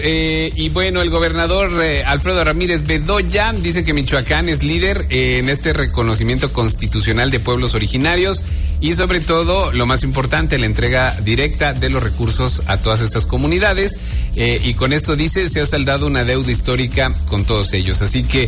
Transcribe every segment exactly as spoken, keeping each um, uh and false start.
Eh, y bueno, el gobernador eh, Alfredo Ramírez Bedoya dice que Michoacán es líder eh, en este reconocimiento constitucional de pueblos originarios y sobre todo, lo más importante, la entrega directa de los recursos a todas estas comunidades eh, y con esto dice, se ha saldado una deuda histórica con todos ellos. Así que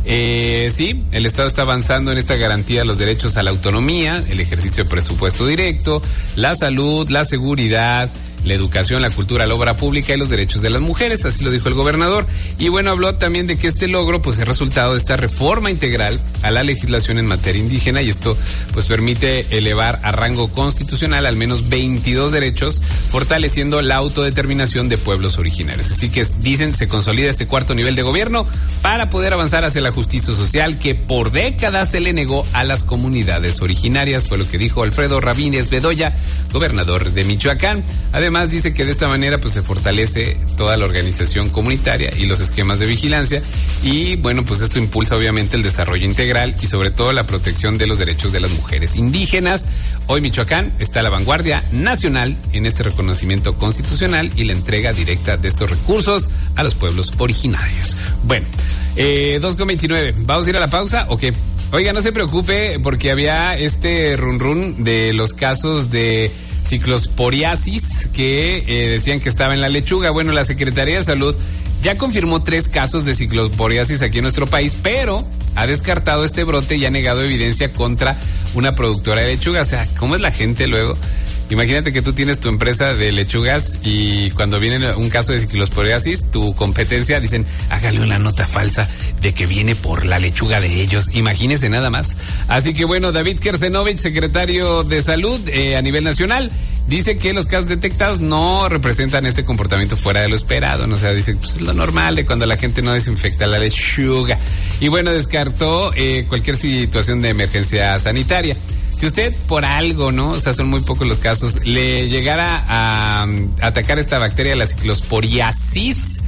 eh, sí, el Estado está avanzando en esta garantía de los derechos a la autonomía, el ejercicio de presupuesto directo, la salud, la seguridad, la educación, la cultura, la obra pública y los derechos de las mujeres, así lo dijo el gobernador. Y bueno, habló también de que este logro pues es resultado de esta reforma integral a la legislación en materia indígena y esto pues permite elevar a rango constitucional al menos veintidós derechos, fortaleciendo la autodeterminación de pueblos originarios. Así que dicen, se consolida este cuarto nivel de gobierno para poder avanzar hacia la justicia social que por décadas se le negó a las comunidades originarias, fue lo que dijo Alfredo Ramírez Bedoya, gobernador de Michoacán. Además, Además dice que de esta manera pues se fortalece toda la organización comunitaria y los esquemas de vigilancia y bueno pues esto impulsa obviamente el desarrollo integral y sobre todo la protección de los derechos de las mujeres indígenas. Hoy Michoacán está a la vanguardia nacional en este reconocimiento constitucional y la entrega directa de estos recursos a los pueblos originarios. Bueno, eh, dos con veintinueve, ¿vamos a ir a la pausa o qué? Oiga, no se preocupe porque había este run run de los casos de ciclosporiasis que eh, decían que estaba en la lechuga. Bueno, la Secretaría de Salud ya confirmó tres casos de ciclosporiasis aquí en nuestro país, pero ha descartado este brote y ha negado evidencia contra una productora de lechuga. O sea, ¿cómo es la gente luego? Imagínate que tú tienes tu empresa de lechugas y cuando viene un caso de ciclosporiasis, tu competencia dicen, hágale una nota falsa de que viene por la lechuga de ellos. Imagínese nada más. Así que bueno, David Kersenovich, secretario de Salud eh, a nivel nacional, dice que los casos detectados no representan este comportamiento fuera de lo esperado, ¿no? O sea, dice, pues es lo normal de cuando la gente no desinfecta la lechuga. Y bueno, descartó eh, cualquier situación de emergencia sanitaria. Si usted por algo, ¿no? O sea, son muy pocos los casos, le llegara a, a atacar esta bacteria, la ciclosporiasis,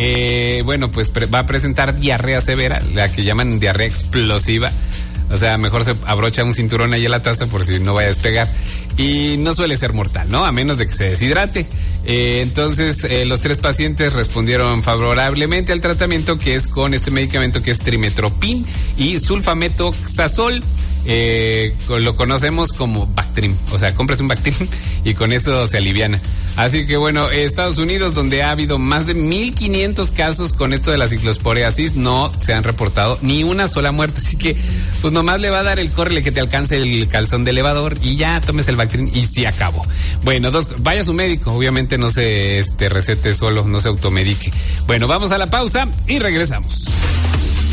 eh, bueno, pues pre- va a presentar diarrea severa, la que llaman diarrea explosiva. O sea, mejor se abrocha un cinturón ahí en la taza por si no vaya a despegar. Y no suele ser mortal, ¿no? A menos de que se deshidrate. Eh, entonces, eh, los tres pacientes respondieron favorablemente al tratamiento que es con este medicamento que es trimetoprim y sulfametoxazol. Eh, lo conocemos como Bactrim, o sea, compras un Bactrim y con eso se aliviana. Así que bueno, Estados Unidos, donde ha habido más de mil quinientos casos con esto de la ciclosporiasis, no se han reportado ni una sola muerte, así que pues nomás le va a dar el córrele que te alcance el calzón de elevador y ya tomes el Bactrim y sí acabó. Bueno, dos, vaya a su médico, obviamente no se este, recete solo, no se automedique. Bueno, vamos a la pausa y regresamos.